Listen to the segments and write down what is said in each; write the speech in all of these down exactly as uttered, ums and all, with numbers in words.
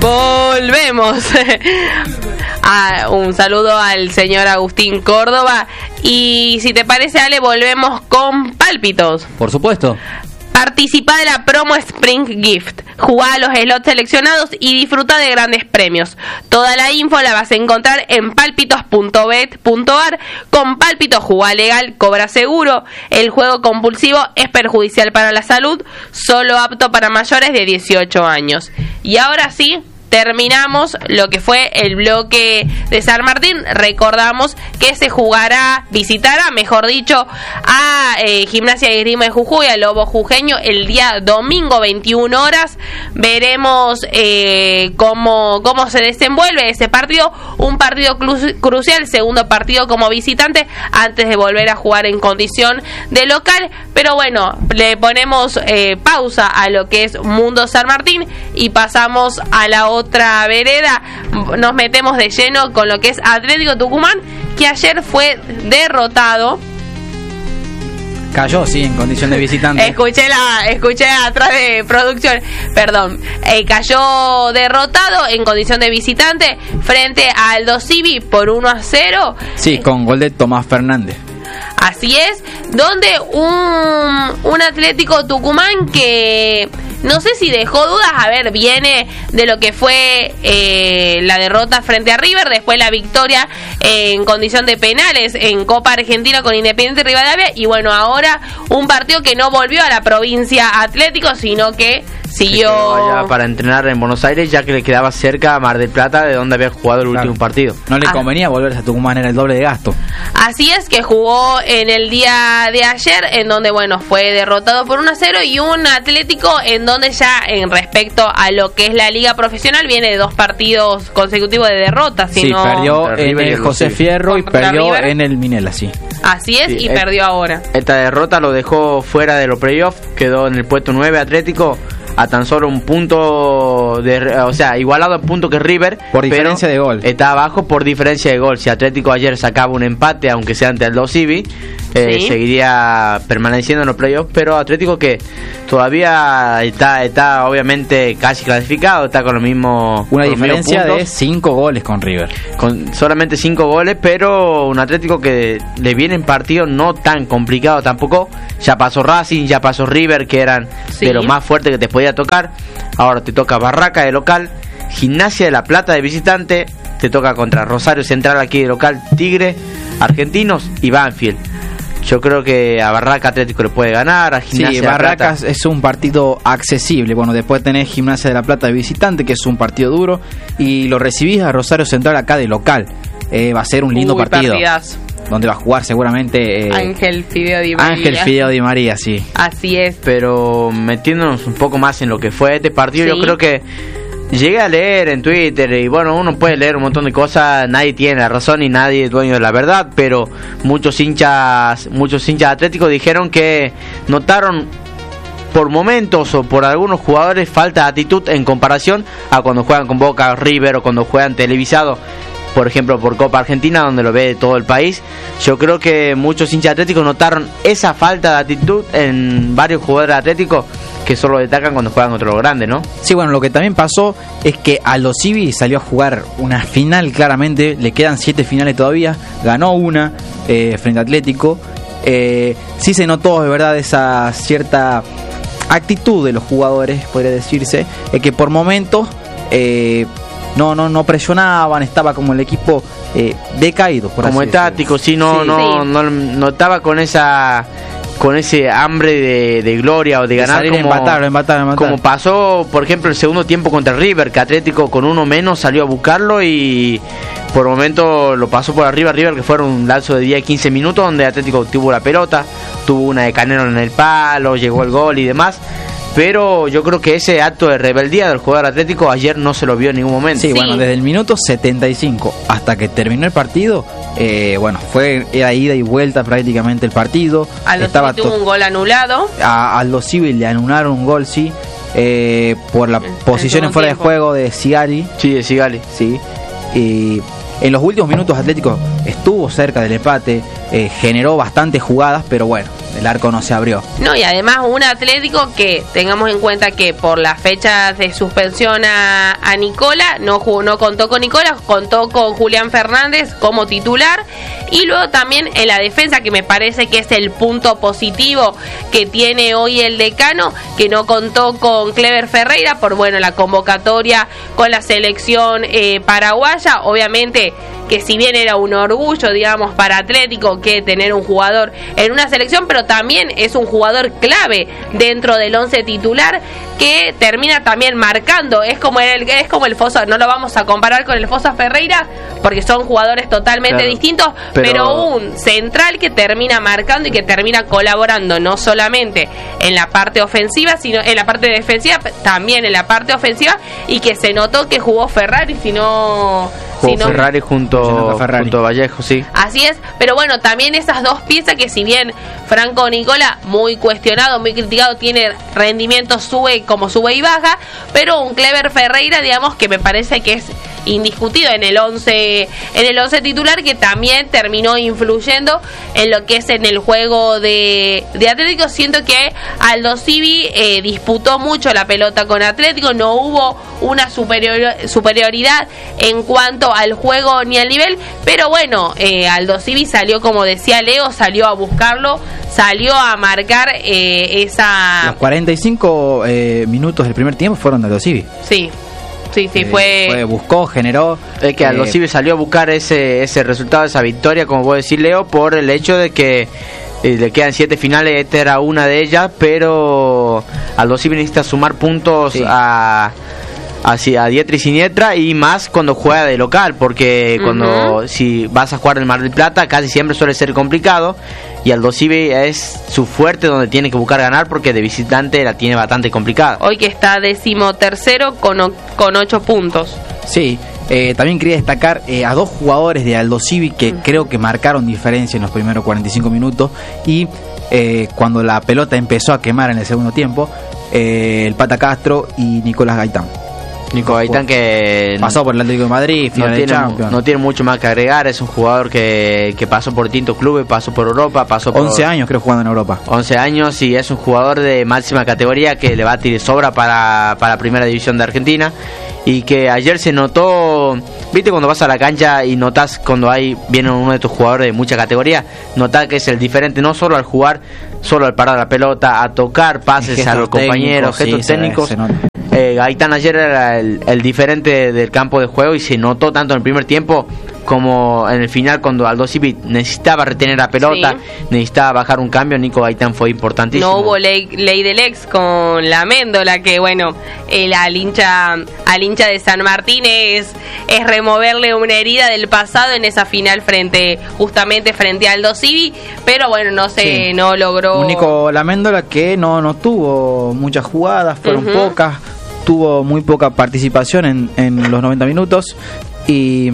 Volvemos. Ah, un saludo al señor Agustín Córdoba. Y si te parece, Ale, volvemos con pálpitos. Por supuesto. Participa de la promo Spring Gift. Jugá a los slots seleccionados y disfruta de grandes premios. Toda la info la vas a encontrar en pálpitos punto bet punto ar. Con Pálpitos, jugá legal, cobra seguro. El juego compulsivo es perjudicial para la salud. Solo apto para mayores de dieciocho años. Y ahora sí, terminamos lo que fue el bloque de San Martín. Recordamos que se jugará, visitará, mejor dicho, a eh, Gimnasia y Esgrima de Jujuy, al Lobo Jujeño, el día domingo, veintiuna horas. Veremos eh, cómo, cómo se desenvuelve ese partido. Un partido cru- crucial, segundo partido como visitante, antes de volver a jugar en condición de local. Pero bueno, le ponemos eh, pausa a lo que es Mundo San Martín y pasamos a la otra otra vereda. Nos metemos de lleno con lo que es Atlético Tucumán, que ayer fue derrotado. Cayó, sí, en condición de visitante. Escuché la, escuché atrás de producción, perdón. Eh, cayó derrotado en condición de visitante frente a Aldo Civi por uno a cero. Sí, con gol de Tomás Fernández. Así es, donde un, un Atlético Tucumán que no sé si dejó dudas. A ver, viene de lo que fue eh, la derrota frente a River, después la victoria eh, en condición de penales en Copa Argentina con Independiente Rivadavia, y bueno, ahora un partido que no volvió a la provincia Atlético, sino que siguió allá para entrenar en Buenos Aires, ya que le quedaba cerca a Mar del Plata, de donde había jugado el claro. último partido. No le ah. convenía volverse a Tucumán, era el doble de gasto. Así es, que jugó en el día de ayer, en donde bueno, fue derrotado por uno a cero, y un Atlético en donde ya en respecto a lo que es la liga profesional viene de dos partidos consecutivos de derrotas. Sí, no... perdió en el José Fierro y perdió River. en el Minela, sí. Así es, sí, y el, perdió ahora. Esta derrota lo dejó fuera de los playoffs, quedó en el puesto nueve Atlético, a tan solo un punto, de, o sea, igualado a punto que River. Por diferencia de gol. Está abajo por diferencia de gol. Si Atlético ayer sacaba un empate, aunque sea ante el Aldo Civi, eh, sí. seguiría permaneciendo en los playoffs. Pero Atlético que todavía está, está obviamente casi clasificado, está con lo mismo. Una diferencia de cinco goles con River. Con solamente cinco goles, pero un Atlético que le viene en partido no tan complicado tampoco. Ya pasó Racing, ya pasó River, que eran sí. de lo más fuerte que te podía tocar. Ahora te toca Barraca de local, Gimnasia de La Plata de visitante, te toca contra Rosario Central aquí de local, Tigre, Argentinos y Banfield. Yo creo que a Barraca Atlético le puede ganar, a Gimnasia sí, de La Plata. Barracas es un partido accesible. Bueno, después tenés Gimnasia de La Plata de visitante, que es un partido duro, y lo recibís a Rosario Central acá de local. Eh, va a ser un lindo Uy, partido. Partidazo. Donde va a jugar seguramente eh, Ángel Fideo Di María. Ángel Fideo Di María, sí. Así es. Pero metiéndonos un poco más en lo que fue este partido, sí. yo creo que llegué a leer en Twitter, y bueno, uno puede leer un montón de cosas, nadie tiene la razón y nadie es dueño de la verdad, pero muchos hinchas, muchos hinchas atléticos dijeron que notaron por momentos o por algunos jugadores falta de actitud en comparación a cuando juegan con Boca, River, o cuando juegan televisado, por ejemplo por Copa Argentina, donde lo ve todo el país. Yo creo que muchos hinchas atléticos notaron esa falta de actitud en varios jugadores atléticos, que solo destacan cuando juegan contra los grandes, ¿no? Sí, bueno, lo que también pasó es que Aldo Civi salió a jugar una final, claramente, le quedan siete finales todavía, ganó una eh, frente a Atlético. Eh, sí se notó, de verdad, esa cierta actitud de los jugadores, podría decirse, eh, que por momentos eh, no, no, no presionaban, estaba como el equipo eh, decaído, por como así estático, sí, no, sí, no, sí. no, no estaba con esa, con ese hambre de, de gloria o de, de ganar, como, empatar, empatar, empatar. como pasó, por ejemplo, el segundo tiempo contra River, que Atlético con uno menos salió a buscarlo y por momento lo pasó por arriba River, que fueron un lapso de diez a quince minutos donde Atlético tuvo la pelota, tuvo una de Canelo en el palo, llegó el gol y demás. Pero yo creo que ese acto de rebeldía del jugador atlético ayer no se lo vio en ningún momento. Sí, sí. bueno, desde el minuto setenta y cinco hasta que terminó el partido, eh, bueno, fue era ida y vuelta prácticamente el partido. Aldo Civi tuvo to- un gol anulado. A Aldo Civi le anularon un gol, sí, eh, por la el, posición en fuera tiempo. de juego de Sigali. Sí, de Sigali. Sí. Y en los últimos minutos Atlético estuvo cerca del empate, eh, generó bastantes jugadas, pero bueno, el arco no se abrió. No, y además un Atlético que tengamos en cuenta que por las fechas de suspensión a, a Nicola, no jugó, no contó con Nicola, contó con Julián Fernández como titular, y luego también en la defensa, que me parece que es el punto positivo que tiene hoy el Decano, que no contó con Clever Ferreira por, bueno, la convocatoria con la selección eh, paraguaya. Obviamente que si bien era un orgullo, digamos, para Atlético que tener un jugador en una selección, pero también es un jugador clave dentro del once titular que termina también marcando. Es como el es como el Fosa, no lo vamos a comparar con el Fosa Ferreira porque son jugadores totalmente claro, distintos, pero... pero un central que termina marcando y que termina colaborando no solamente en la parte ofensiva, sino en la parte defensiva, también en la parte ofensiva, y que se notó que jugó Ferrari, si no... Jugó si no, Ferrari junto a Ferrari. junto a Vallejo, sí. Así es, pero bueno, también esas dos piezas que si bien Franco Nicola, muy cuestionado, muy criticado, tiene rendimiento sube como sube y baja, pero un Clever Ferreira, digamos, que me parece que es indiscutido en el once en el once titular, que también terminó influyendo en lo que es en el juego de, de Atlético. Siento que Aldo Civi eh, disputó mucho la pelota con Atlético, no hubo una superior, superioridad en cuanto al juego ni al nivel, pero bueno, eh, Aldo Civi salió, como decía Leo, salió a buscarlo, salió a marcar eh, esa... Los cuarenta y cinco eh, minutos del primer tiempo fueron de Aldo Civi. Sí. Sí, sí, eh, fue... fue... Buscó, generó... Es que Aldo eh, Civi salió a buscar ese ese resultado, esa victoria, como vos decís, Leo, por el hecho de que eh, le quedan siete finales, esta era una de ellas, pero Aldo Civi necesita sumar puntos sí. a... Así, a diestra y siniestra, y más cuando juega de local, porque uh-huh. cuando si vas a jugar en Mar del Plata casi siempre suele ser complicado, y Aldo Civi es su fuerte donde tiene que buscar ganar, porque de visitante la tiene bastante complicada. Hoy que está decimotercero con, o, con ocho puntos. Sí, eh, también quería destacar eh, a dos jugadores de Aldo Civi que uh-huh. creo que marcaron diferencia en los primeros cuarenta y cinco minutos, y eh, cuando la pelota empezó a quemar en el segundo tiempo, eh, el Pata Castro y Nicolás Gaitán. Nico Gaitán, que pasó por el Atlético de Madrid, final no de tiene, Champions. No tiene mucho más que agregar, es un jugador que, que pasó por distintos clubes, pasó por Europa, pasó por... once años creo jugando en Europa. once años, y es un jugador de máxima categoría que le va a tirar sobra para, para la primera división de Argentina, y que ayer se notó, viste cuando vas a la cancha y notas cuando hay viene uno de tus jugadores de mucha categoría, notas que es el diferente, no solo al jugar, solo al parar la pelota, a tocar pases a los compañeros, gestos sí, técnicos. Se, se Eh, Gaitán ayer era el, el diferente del campo de juego, y se notó tanto en el primer tiempo como en el final, cuando Aldo Civi necesitaba retener la pelota, sí. necesitaba bajar un cambio. Nico Gaitán fue importantísimo. No hubo ley, ley del ex con la Méndola, que bueno, el, al hincha al hincha de San Martín es, es removerle una herida del pasado en esa final frente justamente frente a Aldo Civi, pero bueno, no se sí. no logró. Un Nico Laméndola que no, no tuvo muchas jugadas, fueron uh-huh. pocas, tuvo muy poca participación en, en los noventa minutos. Y,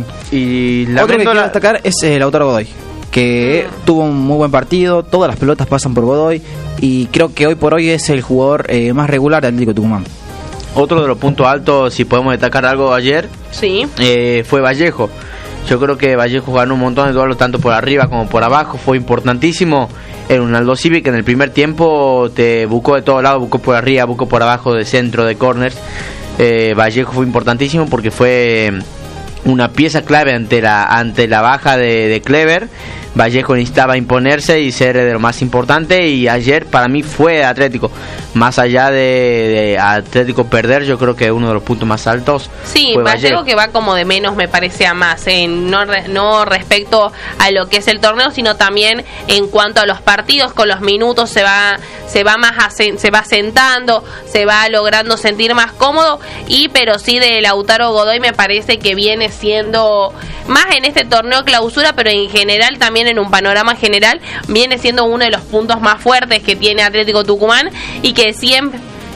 y la otro que quiero destacar es el Lautaro Godoy, que mm. tuvo un muy buen partido, todas las pelotas pasan por Godoy, y creo que hoy por hoy es el jugador eh, más regular del Atlético Tucumán. Otro de los puntos altos, si podemos destacar algo ayer, sí. eh, fue Vallejo. Yo creo que Vallejo ganó un montón de duelos, tanto por arriba como por abajo, fue importantísimo. Era un Aldo Civi que en el primer tiempo te buscó de todos lados, buscó por arriba, buscó por abajo, de centro, de corners. eh, Vallejo fue importantísimo porque fue una pieza clave ante la ante la baja de, de Clever. Vallejo necesitaba imponerse y ser de lo más importante, y ayer para mí fue Atlético, más allá de, de Atlético perder, yo creo que uno de los puntos más altos. Sí, fue Vallejo, Vallejo que va como de menos me parece a más, eh, no, re, no respecto a lo que es el torneo, sino también en cuanto a los partidos, con los minutos se va se va más asen, se va sentando, se va logrando sentir más cómodo, y pero sí de Lautaro Godoy me parece que viene siendo más en este torneo clausura, pero en general también en un panorama general viene siendo uno de los puntos más fuertes que tiene Atlético Tucumán, y que siempre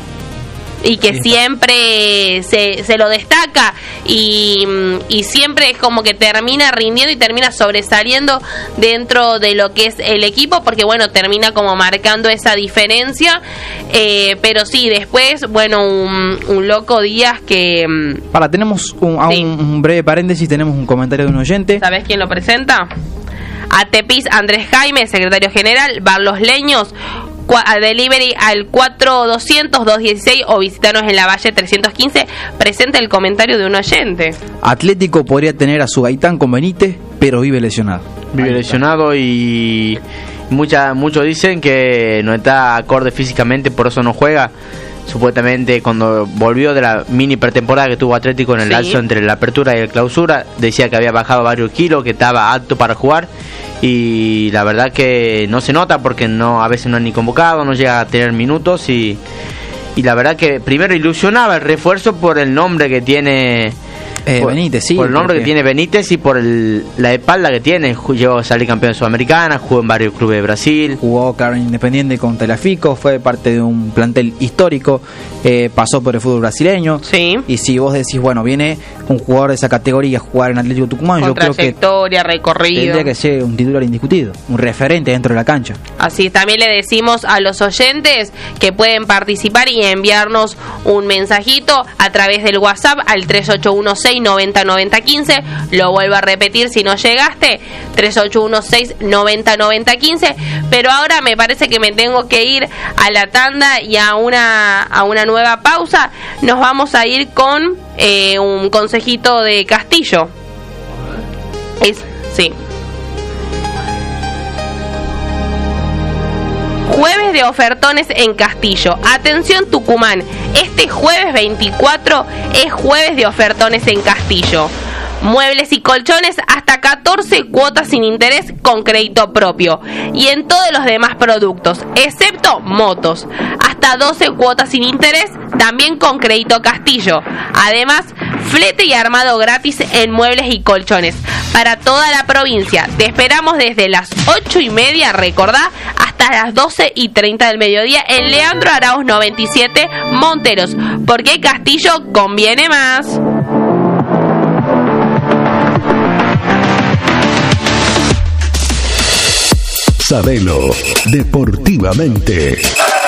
y que siempre se, se lo destaca, y, y siempre es como que termina rindiendo y termina sobresaliendo dentro de lo que es el equipo, porque bueno, termina como marcando esa diferencia, eh, pero sí, después, bueno, un, un loco Díaz que... Para, tenemos un, a sí. un, un breve paréntesis, tenemos un comentario de un oyente. ¿Sabés quién lo presenta? Atepis Andrés Jaime, secretario general. Bar Los Leños, delivery al cuatro doscientos dos dieciséis o visitanos en la Valle trescientos quince. Presenta el comentario de un oyente. Atlético podría tener a su Gaitán con Benítez, pero vive lesionado. Vive lesionado y mucha, muchos dicen que no está acorde físicamente, por eso no juega. Supuestamente cuando volvió de la mini pretemporada que tuvo Atlético en el sí. lapso entre la apertura y la clausura, decía que había bajado varios kilos, que estaba apto para jugar, y la verdad que no se nota porque no a veces no es ni convocado, no llega a tener minutos, y, y la verdad que primero ilusionaba el refuerzo por el nombre que tiene Eh, por, Benítez, sí. por el nombre porque... que tiene Benítez y por el, la espalda que tiene. Llegó a salir campeón de Sudamericana, jugó en varios clubes de Brasil. Jugó, claro, en Independiente con Telefico, fue parte de un plantel histórico, eh, pasó por el fútbol brasileño. Sí. Y si vos decís, bueno, viene un jugador de esa categoría a jugar en Atlético Tucumán, Con yo creo que trayectoria, recorrido. tendría que ser un titular indiscutido, un referente dentro de la cancha. Así también le decimos a los oyentes que pueden participar y enviarnos un mensajito a través del WhatsApp al tres ocho uno seis nueve cero nueve cero uno cinco. Lo vuelvo a repetir si no llegaste, tres ocho uno seis nueve cero nueve cero uno cinco. Pero ahora me parece que me tengo que ir a la tanda y a una, a una nueva pausa. Nos vamos a ir con eh, un consejito de Castillo. Es, sí. Jueves de ofertones en Castillo. Atención Tucumán, este jueves veinticuatro es jueves de ofertones en Castillo. Muebles y colchones hasta catorce cuotas sin interés con crédito propio. Y en todos los demás productos, excepto motos, hasta doce cuotas sin interés también con crédito Castillo. Además, flete y armado gratis en muebles y colchones para toda la provincia. Te esperamos desde las ocho y media, recordá, hasta las doce y treinta del mediodía en Leandro Arauz noventa y siete, Monteros, porque Castillo conviene más. Sabelo deportivamente.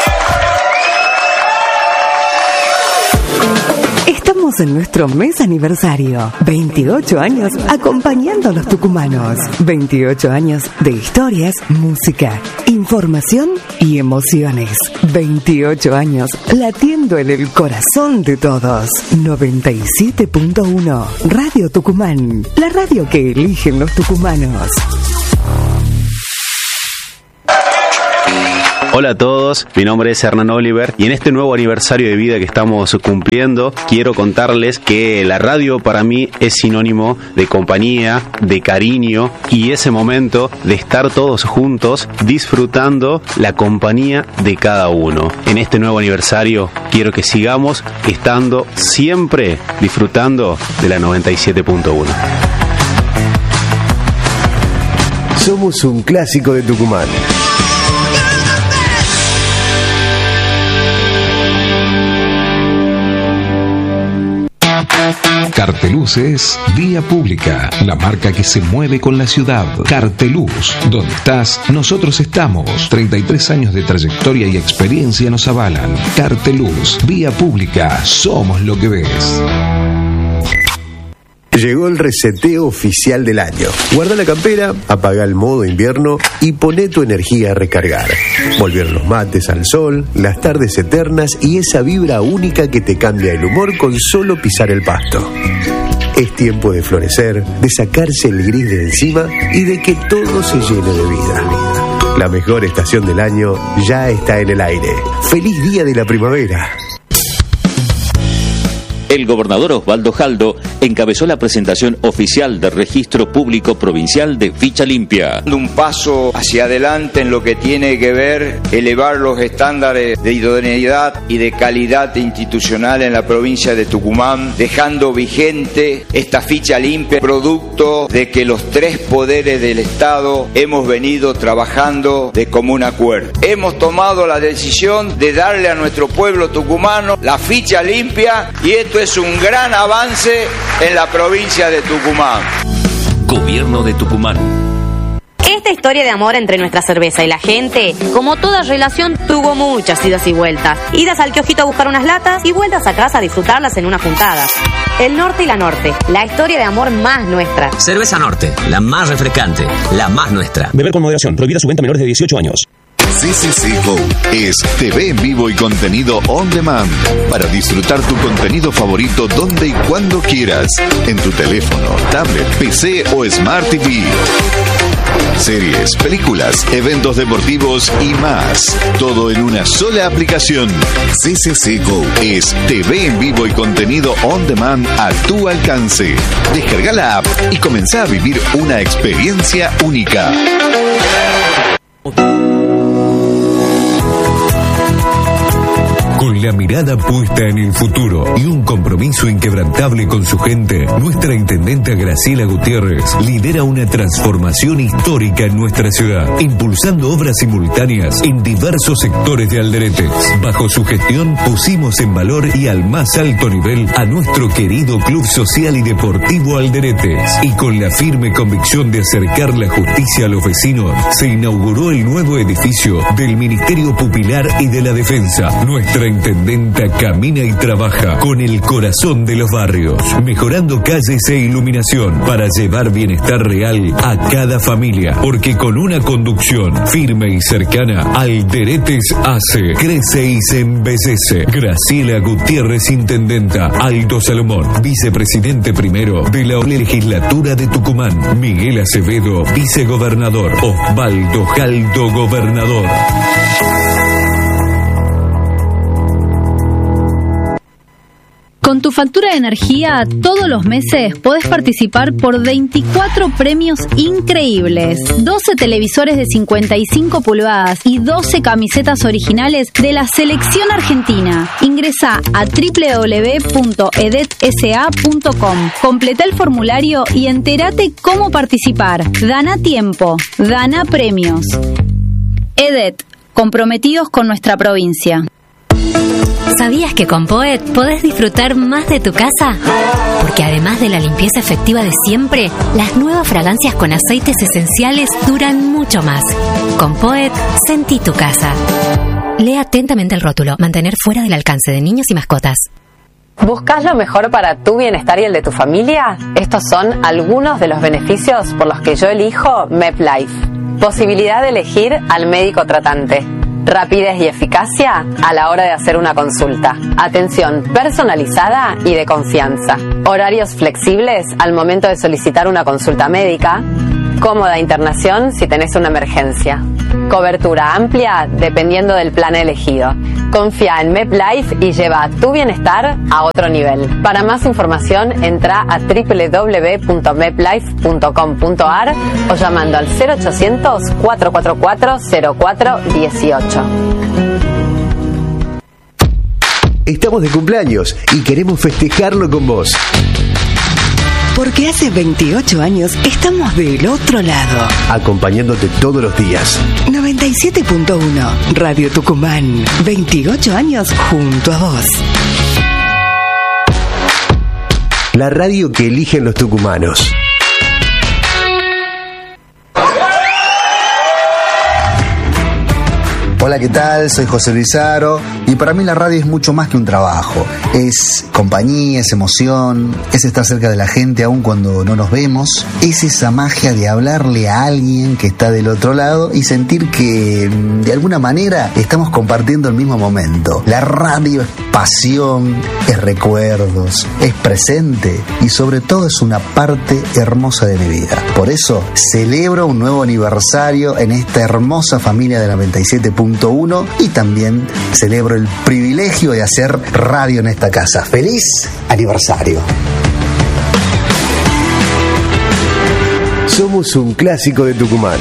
Estamos en nuestro mes aniversario. veintiocho años acompañando a los tucumanos. veintiocho años de historias, música, información y emociones. veintiocho años latiendo en el corazón de todos. noventa y siete punto uno Radio Tucumán. La radio que eligen los tucumanos. Hola a todos, mi nombre es Hernán Oliver y en este nuevo aniversario de vida que estamos cumpliendo quiero contarles que la radio para mí es sinónimo de compañía, de cariño y ese momento de estar todos juntos disfrutando la compañía de cada uno. En este nuevo aniversario quiero que sigamos estando siempre disfrutando de la noventa y siete punto uno. Somos un clásico de Tucumán. Carteluz es Vía Pública, la marca que se mueve con la ciudad. Carteluz, donde estás, nosotros estamos. treinta y tres años de trayectoria y experiencia nos avalan. Carteluz, Vía Pública, somos lo que ves. Llegó el reseteo oficial del año. Guarda la campera, apaga el modo invierno y poné tu energía a recargar. Volvieron los mates al sol, las tardes eternas y esa vibra única que te cambia el humor con solo pisar el pasto. Es tiempo de florecer, de sacarse el gris de encima y de que todo se llene de vida. La mejor estación del año ya está en el aire. ¡Feliz día de la primavera! El gobernador Osvaldo Jaldo encabezó la presentación oficial del Registro Público Provincial de Ficha Limpia. Un paso hacia adelante en lo que tiene que ver elevar los estándares de idoneidad y de calidad institucional en la provincia de Tucumán, dejando vigente esta ficha limpia, producto de que los tres poderes del Estado hemos venido trabajando de común acuerdo. Hemos tomado la decisión de darle a nuestro pueblo tucumano la ficha limpia y esto es un gran avance en la provincia de Tucumán. Gobierno de Tucumán. Esta historia de amor entre nuestra cerveza y la gente, como toda relación, tuvo muchas idas y vueltas. Idas al kiosquito a buscar unas latas y vueltas a casa a disfrutarlas en una juntada. El Norte y la Norte, la historia de amor más nuestra. Cerveza Norte, la más refrescante, la más nuestra. Beber con moderación, prohibida su venta a menores de dieciocho años. C C C Go es T V en vivo y contenido on demand para disfrutar tu contenido favorito donde y cuando quieras, en tu teléfono, tablet, P C o Smart T V. Series, películas, eventos deportivos y más. Todo en una sola aplicación. C C C Go es T V en vivo y contenido on demand a tu alcance. Descarga la app y comenzá a vivir una experiencia única. Con la mirada puesta en el futuro y un compromiso inquebrantable con su gente, nuestra intendenta Graciela Gutiérrez lidera una transformación histórica en nuestra ciudad, impulsando obras simultáneas en diversos sectores de Alderetes. Bajo su gestión pusimos en valor y al más alto nivel a nuestro querido Club Social y Deportivo Alderetes. Y con la firme convicción de acercar la justicia a los vecinos, se inauguró el nuevo edificio del Ministerio Pupilar y de la Defensa. Nuestra intendenta camina y trabaja con el corazón de los barrios, mejorando calles e iluminación para llevar bienestar real a cada familia, porque con una conducción firme y cercana, Alderetes hace, crece y se embellece. Graciela Gutiérrez, intendenta. Aldo Salomón, vicepresidente primero de la legislatura de Tucumán. Miguel Acevedo, vicegobernador. Osvaldo Jaldo, gobernador. Con tu factura de energía, todos los meses podés participar por veinticuatro premios increíbles. doce televisores de cincuenta y cinco pulgadas y doce camisetas originales de la selección argentina. Ingresá a doble u doble u doble u punto edet s a punto com. Completa el formulario y entérate cómo participar. Dana tiempo. Dana premios. Edet, comprometidos con nuestra provincia. ¿Sabías que con Poet podés disfrutar más de tu casa? Porque además de la limpieza efectiva de siempre, las nuevas fragancias con aceites esenciales duran mucho más. Con Poet, sentí tu casa. Lee atentamente el rótulo. Mantener fuera del alcance de niños y mascotas. ¿Buscas lo mejor para tu bienestar y el de tu familia? Estos son algunos de los beneficios por los que yo elijo MepLife. Posibilidad de elegir al médico tratante. Rapidez y eficacia a la hora de hacer una consulta. Atención personalizada y de confianza. Horarios flexibles al momento de solicitar una consulta médica. Cómoda internación si tenés una emergencia. Cobertura amplia dependiendo del plan elegido. Confía en MepLife y lleva tu bienestar a otro nivel. Para más información, entra a doble u doble u doble u punto meplife punto com punto a r o llamando al cero ochocientos, cuatro cuatro cuatro, cero cuatro uno ocho. Estamos de cumpleaños y queremos festejarlo con vos. Porque hace veintiocho años estamos del otro lado. Acompañándote todos los días. noventa y siete punto uno, Radio Tucumán. veintiocho años junto a vos. La radio que eligen los tucumanos. Hola, ¿qué tal? Soy José Luis Aro y para mí la radio es mucho más que un trabajo. Es compañía, es emoción, es estar cerca de la gente aun cuando no nos vemos. Es esa magia de hablarle a alguien que está del otro lado y sentir que de alguna manera estamos compartiendo el mismo momento. La radio es pasión, es recuerdos, es presente y sobre todo es una parte hermosa de mi vida. Por eso celebro un nuevo aniversario en esta hermosa familia de noventa y siete punto uno y también celebro el privilegio de hacer radio en esta casa. ¡Feliz aniversario! Somos un clásico de Tucumán.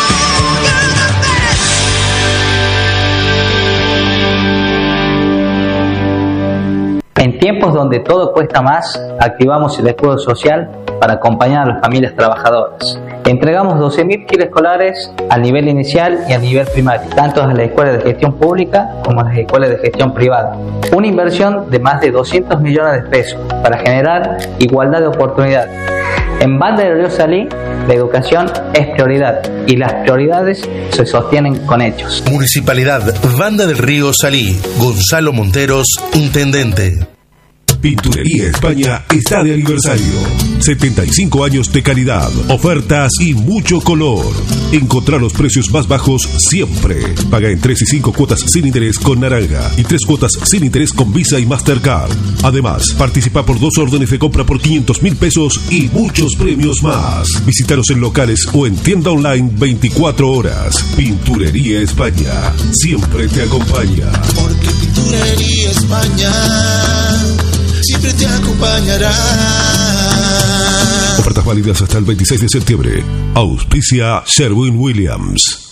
En tiempos donde todo cuesta más, activamos el escudo social para acompañar a las familias trabajadoras. Entregamos doce mil kits escolares al nivel inicial y a nivel primario, tanto a las escuelas de gestión pública como a las escuelas de gestión privada. Una inversión de más de doscientos millones de pesos para generar igualdad de oportunidades. En Banda del Río Salí, la educación es prioridad y las prioridades se sostienen con hechos. Municipalidad Banda del Río Salí. Gonzalo Monteros, intendente. Pinturería España está de aniversario. setenta y cinco años de calidad, ofertas y mucho color. Encontrar los precios más bajos siempre. Paga en tres y cinco cuotas sin interés con Naranja y tres cuotas sin interés con Visa y Mastercard. Además, participa por dos órdenes de compra por quinientos mil pesos y muchos premios más. Visítanos en locales o en tienda online veinticuatro horas. Pinturería España siempre te acompaña. Porque Pinturería España siempre te acompañará. Ofertas válidas hasta el veintiséis de septiembre. Auspicia Sherwin Williams.